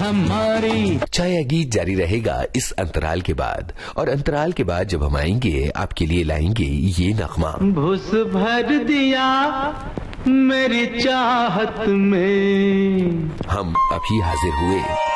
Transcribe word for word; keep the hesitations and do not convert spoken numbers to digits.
हमारी। छाया गीत जारी रहेगा इस अंतराल के बाद, और अंतराल के बाद जब हम आएंगे आपके लिए लाएंगे ये नगमा। भूस भर दिया मेरी चाहत में। हम अभी हाजिर हुए